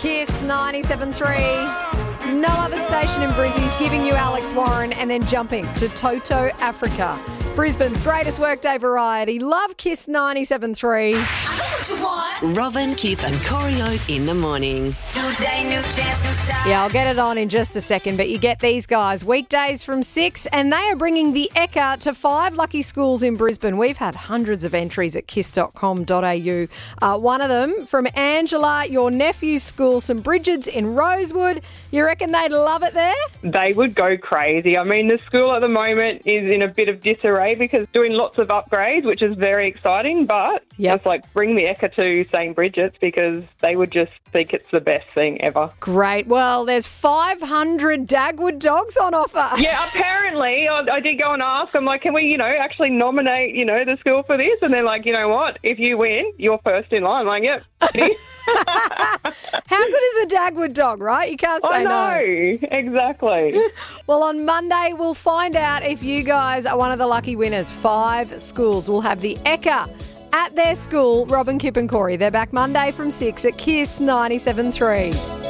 Kiss 97.3. No other station in Brizzy's giving you Alex Warren and then jumping to Toto, Africa. Brisbane's greatest workday variety. Love Kiss 97.3. I know what you want. Robin, Kip and Corey Oates in the morning. New day, new chance, new start. Yeah, I'll get it on in just a second, but you get these guys weekdays from 6 and they are bringing the Ekka to 5 lucky schools in Brisbane. We've had hundreds of entries at kiss.com.au. One of them from Angela, your nephew's school, St Bridget's in Rosewood. You reckon they'd love it there? They would go crazy. I mean, the school at the moment is in a bit of disarray because doing lots of upgrades, which is very exciting, but it's like bring the Ekka to St Bridget's because they would just think it's the best thing ever. Great. Well, there's 500 Dagwood dogs on offer. Yeah, apparently. I did go and ask. I'm like, can we, actually nominate, the school for this? And they're like, you know what? If you win, you're first in line. I'm like, yep. How good is a Dagwood dog, right? You can't say no. I know, exactly. Well, on Monday, we'll find out if you guys are one of the lucky winners. 5 schools will have the Ekka at their school. Robin, Kip and Corey. They're back Monday from 6 at Kiss 97.3.